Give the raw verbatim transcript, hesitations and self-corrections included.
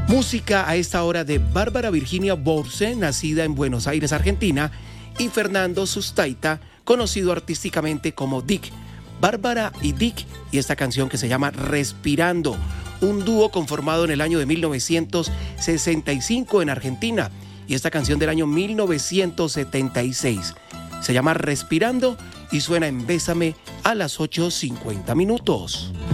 Música a esta hora de Bárbara Virginia Borse, nacida en Buenos Aires, Argentina, y Fernando Sustaita, conocido artísticamente como Dick. Bárbara y Dick, y esta canción que se llama Respirando, un dúo conformado en el año de mil novecientos sesenta y cinco en Argentina, y esta canción del año mil novecientos setenta y seis. Se llama Respirando y suena en Bésame a las ocho cincuenta minutos.